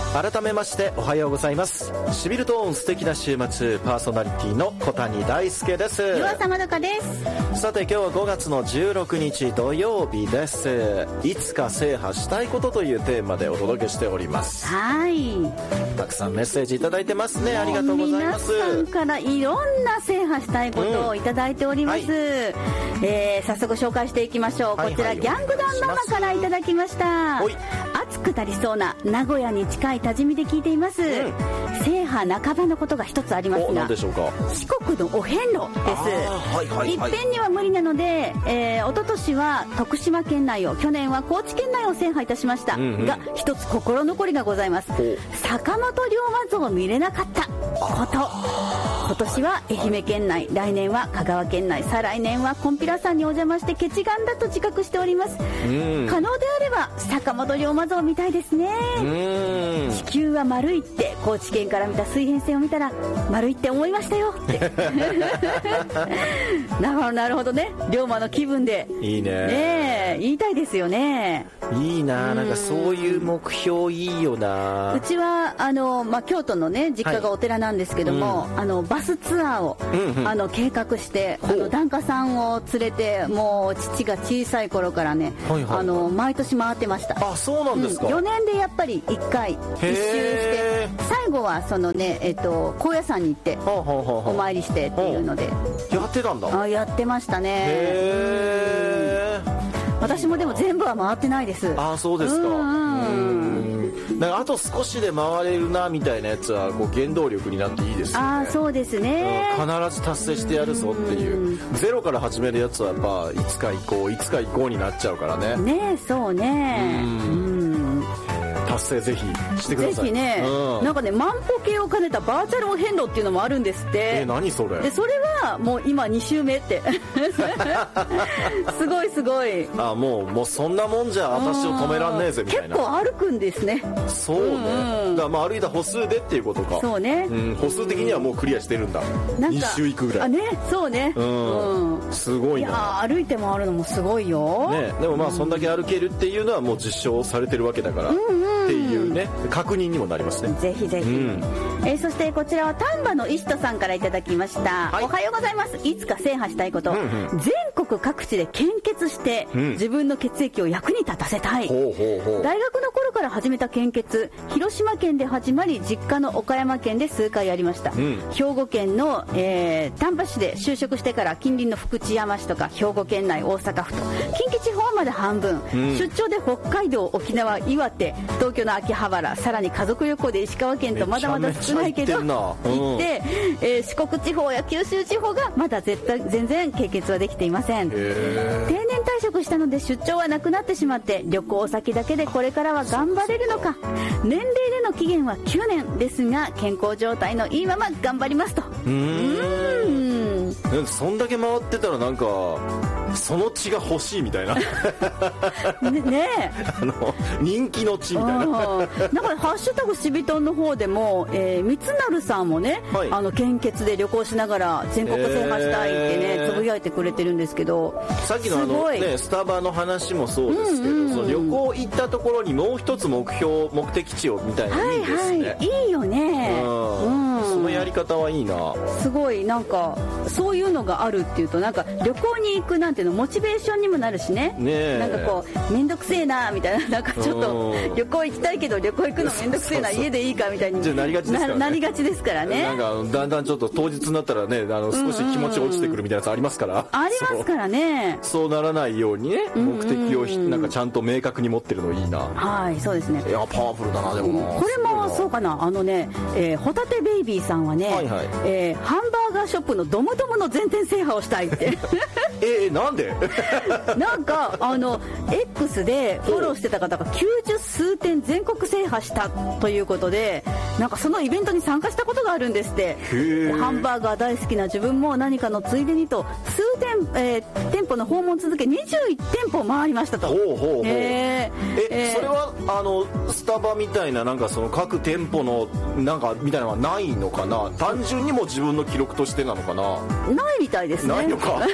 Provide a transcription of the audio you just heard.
改めましておはようございます。シビルトーン素敵な週末パーソナリティの小谷大輔です。 湯浅まどかです。 さて今日は5月の16日土曜日です。いつか制覇したいことというテーマでお届けしております。 はい、 たくさんメッセージいただいてますね。ありがとうございます。 皆さんからいろんな制覇したいことをいただいております、早速紹介していきましょう。こちら、ギャングダンママからいただきました。暑くなりそうな名古屋に近い多治見で聞いています、制覇半ばのことが一つありますが、 何でしょうか。 四国のお遍路です。いっぺんには無理なので、一昨年は徳島県内を、去年は高知県内を制覇いたしました、が一つ心残りがございます。坂本龍馬像を見れなかったこと。今年は愛媛県内、来年は香川県内、再来年は金毘羅山にお邪魔して結願だと自覚しております。可能であれば坂本龍馬像を見たいですね。地球は丸いって高知県から見た水平線を見たら丸いって思いましたよってなるほどね。龍馬の気分でいいね言いたいですよね。 いいな、なんかそういう目標いいよな。 うちは京都のね実家がお寺なんですけども、バスツアーを、計画して、檀家さんを連れて、もう父が小さい頃からね、毎年回ってました。 あ、そうなんですか。 4年でやっぱり1回一周して、最後はそのね、高野山に行ってお参りしてっていうのでやってたんだ。 やってましたね。私もでも全部は回ってないです。 あ、そうですか。なんかあと少しで回れるなみたいなやつはこう原動力になっていいですよね。 あ、そうですね、 必ず達成してやるぞっていう、ゼロから始めるやつはやっぱいつか行こうになっちゃうからね。 ね、そうね。 達成ぜひしてください。 ぜひね、なんかね、万歩計を兼ねたバーチャルお遍路っていうのもあるんですって。 何それ。 でそれはもう今2週目ってすごいすごい。 もうそんなもんじゃ私を止めらんねえぜみたいな。 結構歩くんですね。 そうね、だから歩いた歩数でっていうことか。 そうね、歩数的にはもうクリアしてるんだ。2週行くぐらい。 そうね、 すごいな。 いや、歩いて回るのもすごいよ、 でもそんだけ歩けるっていうのはもう実証されてるわけだから、っていうね、確認にもなりますね。 ぜひぜひ、そしてこちらは丹波の石戸さんからいただきました、おはようございます。いつか制覇したいこと、全国各地で献血して、自分の血液を役に立たせたい。大学の頃から始めた献血、広島県で始まり、実家の岡山県で数回やりました、兵庫県の、丹波市で就職してから近隣の福知山市とか兵庫県内、大阪府と近畿地方まで半分、出張で北海道、沖縄、岩手、東京の秋葉原、さらに家族旅行で石川県とまだまだ少ないけど行って、四国地方や九州地方がまだ全然経験はできていません。定年退職したので出張はなくなってしまって、旅行先だけでこれからは頑張れるのか。年齢での期限は9年ですが、健康状態のいいまま頑張りますと。 そんだけ回ってたらなんかその血が欲しいみたいな人気の血みたいな。なんかハッシュタグシビトンの方でも、三成さんもね、献血で旅行しながら全国制覇したいってね、つぶやいてくれてるんですけど、 さっきのスタバの話もそうですけど、その旅行行ったところにもう一つ目的地をみたいな、いいですね。 いいよね。 そのやり方はいいな。 すごい、なんかそういうのがあるっていうと、なんか旅行に行くなんていうのモチベーションにもなるしね。なんかこうめんどくせえなみたいな、なんかちょっと旅行行きたいけど旅行行くのめんどくせえな、家でいいかみたいになりがちですからね。 なんかだんだんちょっと当日になったらね、少し気持ち落ちてくるみたいなやつありますから。 ありますからね。 そうならないようにね、目的をなんかちゃんと明確に持ってるのいいな。 はい、そうですね。 いや、パワフルだな。でもこれもそうかな。ホタテベイビーさんはね、ハンバーガーショップのドムドムの全店制覇をしたいってなんでなんかX でフォローしてた方が90数店全国制覇したということで、なんかそのイベントに参加したことがあるんですって。ハンバーガー大好きな自分も何かのついでにと数店、店舗の訪問続け21店舗回りましたと。それはスタバみたいな、なんかその各店舗のなんかみたいなのはないのかな。単純にも自分の記録としてなのかな。 ないみたいですね。 ないのか